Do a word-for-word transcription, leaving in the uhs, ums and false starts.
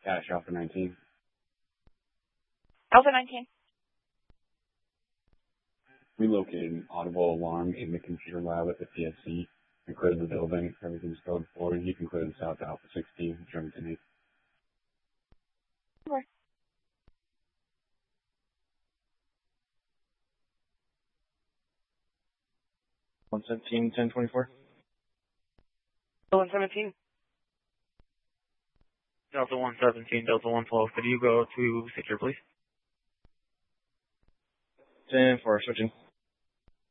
Cash Alpha nineteen. Alpha nineteen. We located an audible alarm in the computer lab at the P S C and cleared the building. Everything's code four. You can clear the South Alpha sixteen, Germanton eight. Okay. one seventeen, ten twenty-four. one seventeen. Delta one seventeen, Delta one twelve, could you go to secure, please? ten four, switching.